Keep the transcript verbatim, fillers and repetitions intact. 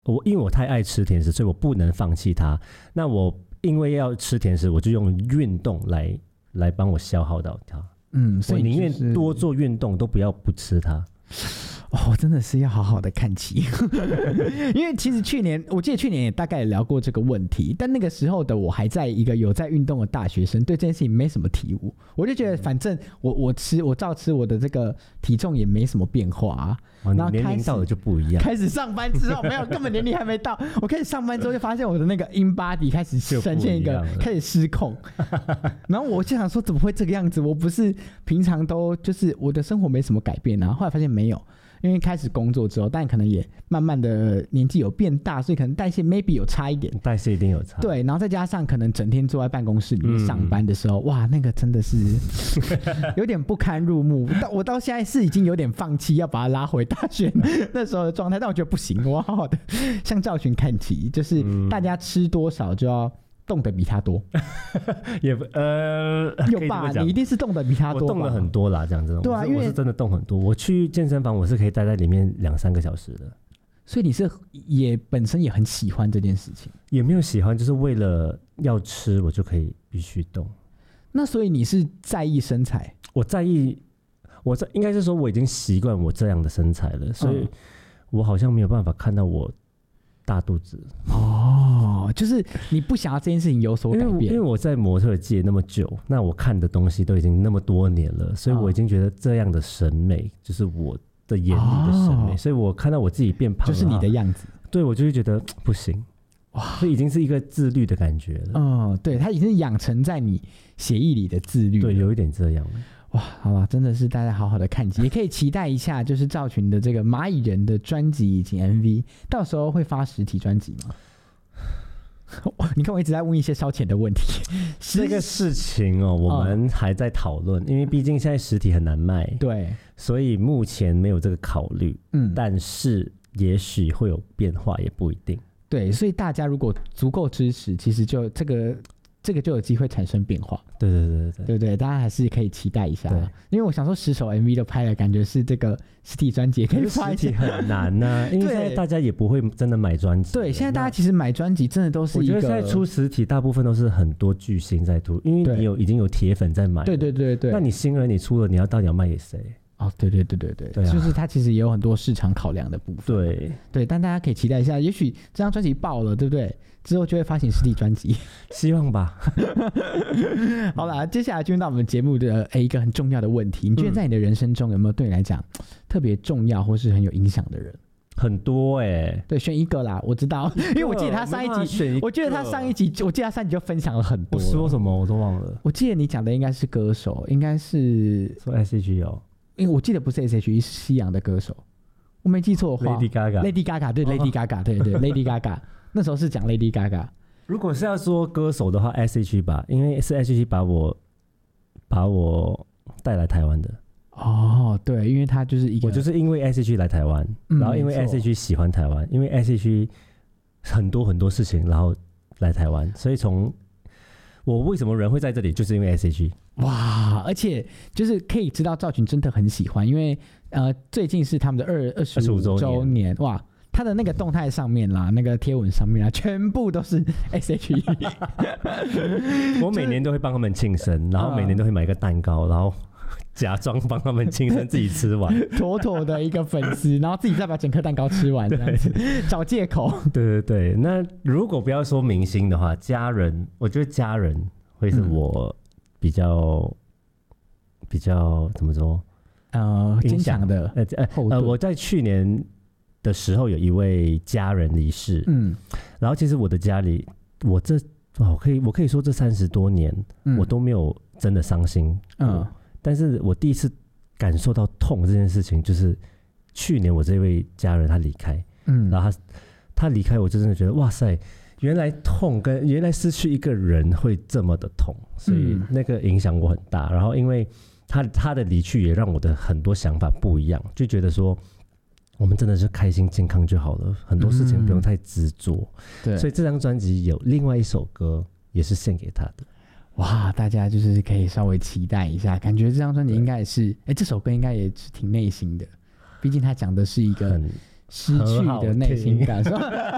我因为我太爱吃甜食，所以我不能放弃它。那我因为要吃甜食，我就用运动来来帮我消耗到它。嗯，所以、就是、我宁愿多做运动，都不要不吃它。 哦，真的是要好好的看齐，因为其实去年我记得去年也大概也聊过这个问题，但那个时候的我还在一个有在运动的大学生，对这件事情没什么体悟，我就觉得反正我我吃我照吃，我的这个体重也没什么变化啊。 哦、然后年龄到了就不一样， 开始上班之后没有，根本年龄还没到，我开始上班之后就发现我的那个 in body 开始呈现一个开始失控，然后我就想说怎么会这个样子？我不是平常都就是我的生活没什么改变啊，后来发现没有。因为开始工作之后，但可能也慢慢的年纪有变大，所以可能代谢 maybe 有差一点， 代谢一定有差。 对，然后再加上可能整天坐在办公室里面上班的时候，嗯、哇，那个真的是有点不堪入目。我到现在是已经有点放弃要把它拉回大学那时候的状态，但我觉得不行，我要好好的向赵群看齐，就是大家吃多少就要动得比他多， 也呃， 有吧？你一定是动得比他多吧， 我动了很多啦，这样子。 对啊， 因为我是真的动很多。我去健身房，我是可以待在里面两三个小时的。 所以你是也本身也很喜欢这件事情？ 也没有喜欢，就是为了要吃，我就可以必须动。 那所以你是在意身材？ 我在意，我在应该是说我已经习惯我这样的身材了，所以我好像没有办法看到我大肚子。 哦，就是你不想要这件事情有所改变。 因为因为我在模特界那么久，那我看的东西都已经那么多年了，所以我已经觉得这样的审美就是我的眼里的审美，哦、所以我看到我自己变胖了， 就是你的样子，对我就会觉得不行。哇，这已经是一个自律的感觉了。 嗯，对，它已经养成在你血液里的自律了。 对，有一点这样。 哇，好吧，真的是大家好好的看齐，也可以期待一下，就是赵群的这个蚂蚁人的专辑以及 M V， 到时候会发实体专辑吗？你看我一直在问一些烧钱的问题， 这个事情哦，我们还在讨论，嗯、因为毕竟现在实体很难卖， 对， 所以目前没有这个考虑。嗯，但是也许会有变化，也不一定。 对，所以大家如果足够支持，其实就这个。这个就有机会产生变化， 对对对对对对，大家还是可以期待一下。因为我想说，十首 M V 都拍了，感觉是这个实体专辑可以发一些， 实体很难呐、啊，因为现在大家也不会真的买专辑。 对，现在大家其实买专辑真的都是一个， 我觉得现在出实体大部分都是很多巨星在出，因为你有已经有铁粉在买。 对对对对， 那你新人你出了，你要到底要卖给谁？ 哦，对对对对 对, 对、啊，就是它其实也有很多市场考量的部分。 对对，但大家可以期待一下，也许这张专辑爆了，对不对？之后就会发行实体专辑， 希望吧。 好啦，接下来进入到我们节目的一个很重要的问题，你觉得在你的人生中有没有对你来讲特别重要或是很有影响的人？ 很多哎、欸， 对，选一个啦，我知道，因为我记得他上一集，我记得他上一集，我记得他上一集就分享了很多。 我说什么我都忘了。 我记得你讲的应该是歌手，应该是说 S H E 哦， 因为我记得不是 S H E， 是西洋的歌手，我没记错的话 ，Lady Gaga，Lady Gaga， 对、哦、，Lady Gaga， 对对 ，Lady Gaga， 那时候是讲 Lady Gaga。 如果是要说歌手的话 ，S H E 吧，因为是 S H E 把我把我带来台湾的。 哦，对，因为他就是一个， 我就是因为 S H E 来台湾、嗯，然后因为 S H E 喜欢台湾，因为 S H E 很多很多事情，然后来台湾，所以从我为什么人会在这里，就是因为 S H E。 哇，而且就是可以知道赵群真的很喜欢，因为呃最近是他们的二二十五周年，哇。他的那个动态上面啦，那个贴文上面啦，全部都是 S H E。 我每年都会帮他们庆生，然后每年都会买一个蛋糕，然后假装帮他们庆生，自己吃完， 妥妥的一个粉丝，然后自己再把整颗蛋糕吃完，这样子找借口。 对对对，那如果不要说明星的话，家人，我觉得家人会是我比较、嗯、比较怎么说？ 呃，坚强的。 呃呃，我在去年的时候有一位家人离世，嗯，然后其实我的家里，我这我可以我可以说这三十多年、嗯，我都没有真的伤心，嗯，但是我第一次感受到痛这件事情，就是去年我这位家人他离开，嗯，然后他他离开，我就真的觉得哇塞，原来痛跟原来失去一个人会这么的痛，所以那个影响我很大。然后因为他他的离去也让我的很多想法不一样，就觉得说。我们真的是开心健康就好了，很多事情不用太执着、嗯。对，所以这张专辑有另外一首歌也是献给他的。 哇，大家就是可以稍微期待一下，感觉这张专辑应该也是，哎，这首歌应该也是挺内心的，毕竟他讲的是一个失去的内心感受。